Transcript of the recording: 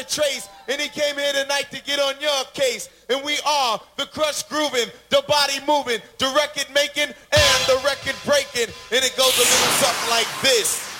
Trace, and he came here tonight to get on your case. And we are the crush grooving, the body moving, the record making, and the record breaking. And it goes a little something like this.